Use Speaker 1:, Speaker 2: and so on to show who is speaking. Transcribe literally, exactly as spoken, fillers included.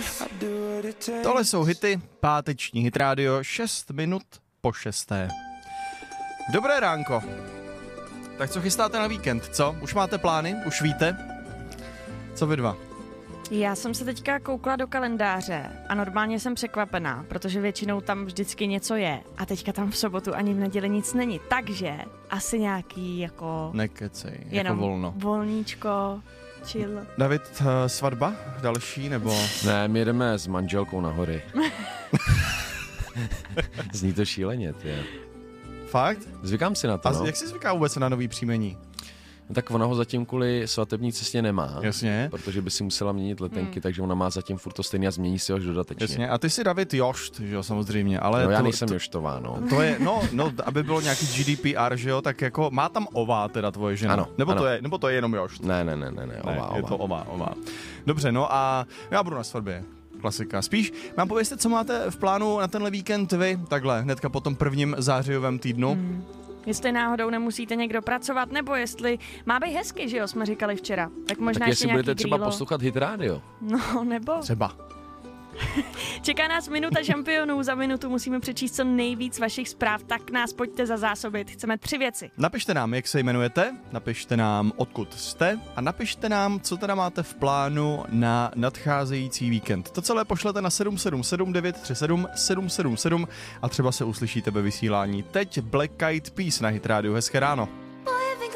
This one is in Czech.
Speaker 1: Tohle jsou hity, páteční Hit Radio, šest minut po šesté. Dobré ránko. Tak co chystáte na víkend, co? Už máte plány? Už víte? Co vy dva?
Speaker 2: Já jsem se teďka koukla do kalendáře a normálně jsem překvapená, protože většinou tam vždycky něco je a teďka tam v sobotu ani v neděli nic není, takže asi nějaký jako...
Speaker 1: Nekecej,
Speaker 2: jenom
Speaker 1: jako volno.
Speaker 2: volníčko, chill.
Speaker 1: David, uh, svatba další, nebo...
Speaker 3: Ne, my jedeme s manželkou na hory. Zní to šíleně, ty.
Speaker 1: Fakt?
Speaker 3: Zvykám si na to,
Speaker 1: A
Speaker 3: no.
Speaker 1: jak si zvyká vůbec na nový příjmení?
Speaker 3: No, tak ona ho zatím kvůli svatební cestě nemá.
Speaker 1: Jasně.
Speaker 3: Protože by si musela měnit letenky,
Speaker 2: Hmm.
Speaker 3: takže ona má zatím furt to stejný a změní si ho až dodatečně.
Speaker 1: Jasně. A ty jsi David Jošt, že jo, samozřejmě, ale...
Speaker 3: No já
Speaker 1: to,
Speaker 3: nejsem
Speaker 1: to,
Speaker 3: Joštová, no.
Speaker 1: To je, no, no, aby bylo nějaký G D P R, že jo, tak jako má tam ová teda tvoje žena.
Speaker 3: Ano,
Speaker 1: Nebo,
Speaker 3: ano.
Speaker 1: To je, nebo to je jenom Jošt?
Speaker 3: Ne, ne, ne, ne, ne, ová,
Speaker 1: Ne,
Speaker 3: ová.
Speaker 1: je to ová, ová. Dobře, no a já budu na svatbě. Klasika. Spíš mám povězte, co máte v plánu na tenhle víkend vy, takhle, hnedka po tom prvním zářijovém týdnu.
Speaker 2: Hmm. Jestli náhodou nemusíte někdo pracovat, nebo jestli má být hezky, že jo, jsme říkali včera. Tak možná
Speaker 3: Tak
Speaker 2: ještě
Speaker 3: jestli
Speaker 2: nějaký
Speaker 3: budete třeba
Speaker 2: grillo.
Speaker 3: poslouchat Hit Radio.
Speaker 2: No, nebo...
Speaker 1: Třeba.
Speaker 2: Čeká nás minuta šampionů, za minutu musíme přečíst co nejvíc vašich zpráv, tak nás pojďte zazásobit. Chceme tři věci.
Speaker 1: Napište nám, jak se jmenujete, napište nám, odkud jste a napište nám, co teda máte v plánu na nadcházející víkend. To celé pošlete na sedm sedm sedm devět tři sedm sedm sedm sedm a třeba se uslyšíte ve vysílání. Teď Black Eyed Peas na Hit Radio. Hezké ráno.